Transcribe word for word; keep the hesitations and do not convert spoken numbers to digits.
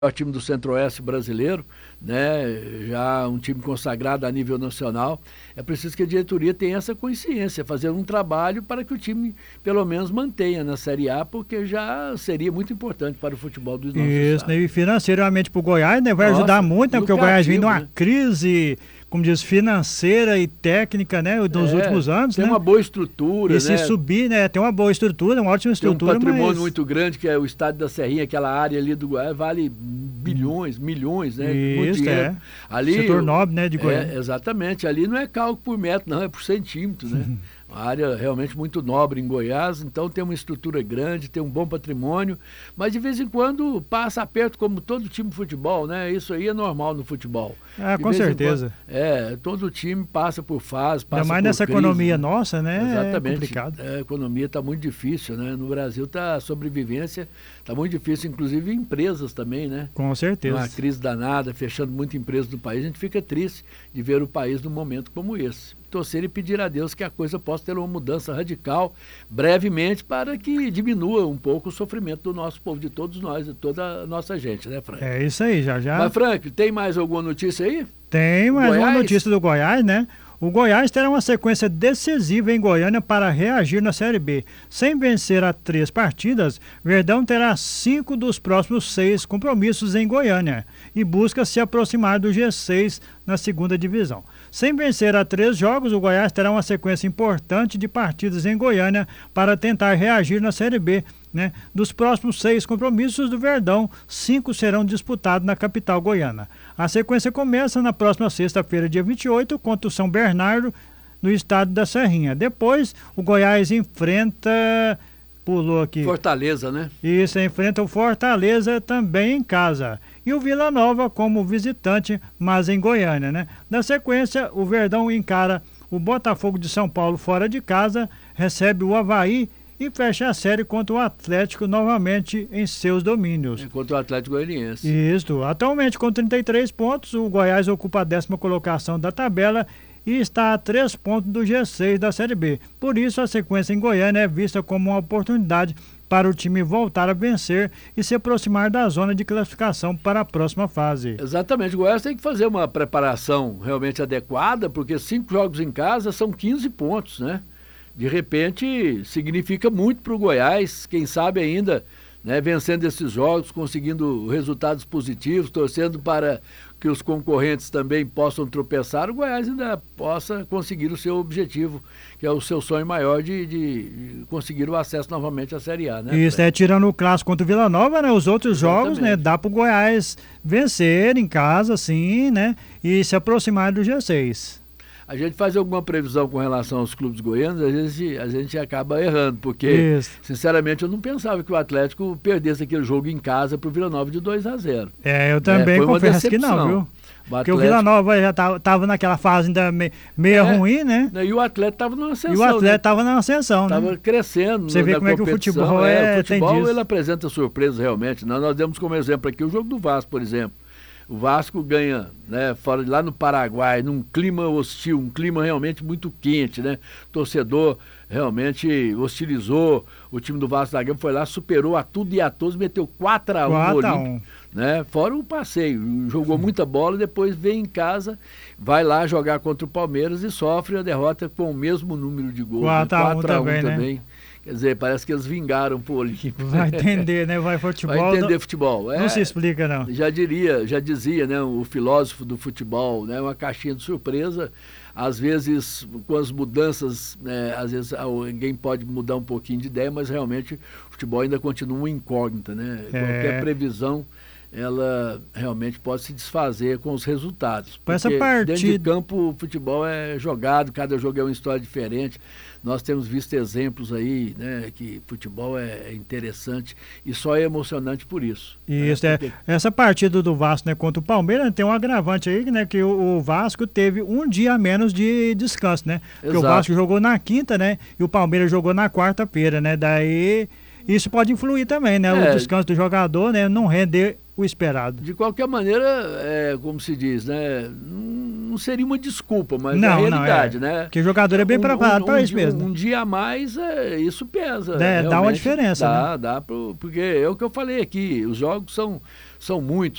É o time do Centro-Oeste brasileiro, né? Já um time consagrado a nível nacional. É preciso que a diretoria tenha essa consciência, fazer um trabalho para que o time pelo menos mantenha na Série A, porque já seria muito importante para o futebol do nosso Isso, estado. né? E financeiramente para o Goiás, né? Vai Nossa, ajudar muito, né? Porque o Goiás vem de uma né? crise, como diz, financeira e técnica, né? Nos é, últimos anos, tem né? uma boa estrutura, e né? se subir, né? Tem uma boa estrutura, uma ótima estrutura, tem um patrimônio mas... muito grande, que é o Estádio da Serrinha, aquela área ali do Goiás, vale bilhões, milhões, né? Muito Isso, dinheiro. é. Ali, Setor nobre, né, de Goiás. É, exatamente. Ali não é cálculo por metro, não, é por centímetro, né? Uma área realmente muito nobre em Goiás, então tem uma estrutura grande, tem um bom patrimônio, mas de vez em quando passa aperto, como todo time de futebol, né? Isso aí é normal no futebol. Ah, de com certeza. Quando, é, todo time passa por fase, passa Ainda mais por nessa crise, economia né? nossa, né? Exatamente. É complicado. É, a economia está muito difícil, né? No Brasil tá, a sobrevivência está muito difícil, inclusive empresas também, né? Com certeza. Uma crise danada, fechando muita empresa do país, a gente fica triste de ver o país num momento como esse. Torcer e pedir a Deus que a coisa possa ter uma mudança radical brevemente para que diminua um pouco o sofrimento do nosso povo, de todos nós, de toda a nossa gente, né, Frank? É isso aí, já já. Mas, Frank, tem mais alguma notícia aí? Tem mais Goiás? uma notícia do Goiás, né? O Goiás terá uma sequência decisiva em Goiânia para reagir na Série B. Sem vencer a três partidas, Verdão terá cinco dos próximos seis compromissos em Goiânia e busca se aproximar do G seis na segunda divisão. Sem vencer a três jogos, o Goiás terá uma sequência importante de partidas em Goiânia para tentar reagir na Série B. Né? Dos próximos seis compromissos do Verdão, cinco serão disputados na capital goiana. A sequência começa na próxima sexta-feira, dia vinte e oito, contra o São Bernardo, no estado da Serrinha. Depois, o Goiás enfrenta... Pulou aqui. Fortaleza, né? Isso, enfrenta o Fortaleza também em casa. E o Vila Nova como visitante, mas em Goiânia, né? Na sequência, o Verdão encara o Botafogo de São Paulo fora de casa, recebe o Avaí e fecha a série contra o Atlético novamente em seus domínios. É contra o Atlético Goianiense. Isso. Atualmente com trinta e três pontos, o Goiás ocupa a décima colocação da tabela e está a três pontos do G seis da Série B. Por isso, a sequência em Goiânia é vista como uma oportunidade para o time voltar a vencer e se aproximar da zona de classificação para a próxima fase. Exatamente, o Goiás tem que fazer uma preparação realmente adequada, porque cinco jogos em casa são quinze pontos, né? De repente, significa muito para o Goiás, quem sabe ainda, né, vencendo esses jogos, conseguindo resultados positivos, torcendo para que os concorrentes também possam tropeçar, o Goiás ainda possa conseguir o seu objetivo, que é o seu sonho maior de, de conseguir o acesso novamente à Série A, né? Isso, é tirando o clássico contra o Vila Nova, né? Os outros Exatamente. jogos, né? Dá para o Goiás vencer em casa, sim, né? E se aproximar do G seis. A gente faz alguma previsão com relação aos clubes goianos, às vezes a gente acaba errando, porque, Isso. sinceramente, eu não pensava que o Atlético perdesse aquele jogo em casa para o Vila Nova de dois a zero. É, eu também é, confesso que não, viu? O Porque Atlético... o Vila Nova já tava, tava naquela fase ainda me, meio é, ruim, né? E o Atlético estava numa ascensão. E o Atlético estava né? na ascensão, né? Estava crescendo. Você vê como é que o futebol é. é o futebol ele apresenta surpresas realmente. Nós, nós demos como exemplo aqui o jogo do Vasco, por exemplo. O Vasco ganha, né, fora de lá no Paraguai, num clima hostil, um clima realmente muito quente, né? O torcedor realmente hostilizou, o time do Vasco da Gama foi lá, superou a tudo e a todos, meteu quatro a um no Olímpico, né? Fora o passeio, jogou muita bola, depois vem em casa, vai lá jogar contra o Palmeiras e sofre a derrota com o mesmo número de gols. quatro a um né? também, também. Né? Quer dizer, parece que eles vingaram pro Olímpico. Vai entender, né? Vai futebol. Vai entender não, futebol. É, não se explica, não. Já diria, já dizia, né, o filósofo do futebol, né, uma caixinha de surpresa. Às vezes, com as mudanças, né, às vezes alguém pode mudar um pouquinho de ideia, mas realmente o futebol ainda continua uma incógnita, né? É. Qualquer previsão, ela realmente pode se desfazer com os resultados. Porque essa partida... dentro de campo o futebol é jogado, cada jogo é uma história diferente. Nós temos visto exemplos aí, né, que futebol é interessante e só é emocionante por isso. Isso, né? é. Porque... Essa partida do Vasco, né, contra o Palmeiras, tem um agravante aí, né, que o, o Vasco teve um dia a menos de descanso, né? Porque o Vasco jogou na quinta, né, e o Palmeiras jogou na quarta-feira, né? Daí isso pode influir também, né? É. O descanso do jogador, né, não render o esperado. De qualquer maneira, é, como se diz, né? Não seria uma desculpa, mas não, é a realidade, não, é. né? Porque o jogador é bem um, preparado um, para um, isso mesmo. Um, um dia a mais, é, isso pesa. É, dá uma diferença, dá, né? Dá, pro, porque é o que eu falei aqui, os jogos são, são muitos.